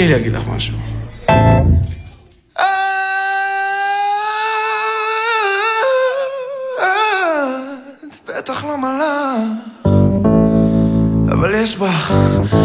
תני לי להגיד לך משהו. את בטח לא מלאך, אבל יש בך